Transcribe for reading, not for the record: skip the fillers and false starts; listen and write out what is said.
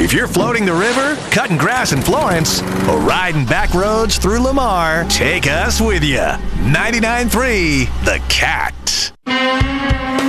If you're floating the river, cutting grass in Florence, or riding back roads through Lamar, take us with you. 99.3 The Cat.